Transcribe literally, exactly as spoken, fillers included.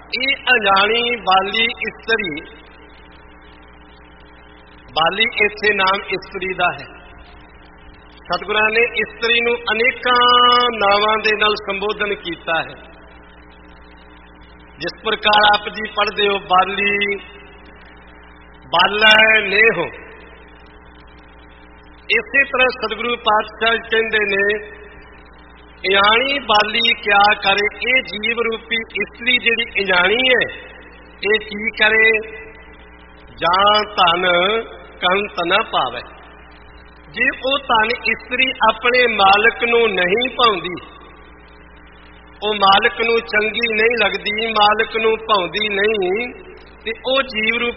ਇਹ ਅਣਜਾਣੀ ਬਾਲੀ ਇਸਤਰੀ, ਬਾਲੀ ਇੱਥੇ ਨਾਮ ਇਸਤਰੀ ਦਾ ਹੈ। ਸਤਿਗੁਰਾਂ ਨੇ ਇਸਤਰੀ ਨੂੰ ਅਨੇਕਾਂ ਨਾਵਾਂ ਦੇ ਨਾਲ ਸੰਬੋਧਨ ਕੀਤਾ ਹੈ। ਜਿਸ ਪ੍ਰਕਾਰ ਆਪ ਜੀ ਪੜ੍ਹਦੇ ਹੋ, ਬਾਲੀ, ਬਾਲੈ ਨੇਹ, ਇਸੇ ਤਰ੍ਹਾਂ ਸਤਿਗੁਰੂ ਪਾਤਸ਼ਾਹ ਕਹਿੰਦੇ ਨੇ ਅਣਜਾਣੀ ਬਾਲੀ ਕਿਆ ਕਰੇ। ਇਹ ਜੀਵ ਰੂਪੀ ਇਸਤਰੀ ਜਿਹੜੀ ਅਣਜਾਣੀ ਹੈ, ਇਹ ਕੀ ਕਰੇ? ਜਾਂ ਧਨ ਕੰਤ ਨਾ ਪਾਵੇ। ਜੇ ਉਹ ਧਨ ਇਸਤਰੀ ਆਪਣੇ ਮਾਲਕ ਨੂੰ ਨਹੀਂ ਭਾਉਂਦੀ, ਉਹ ਮਾਲਕ ਨੂੰ ਚੰਗੀ ਨਹੀਂ ਲੱਗਦੀ, ਮਾਲਕ ਨੂੰ ਭਾਉਂਦੀ ਨਹੀਂ, ਤੇ ਉਹ ਜੀਵ ਰੂਪ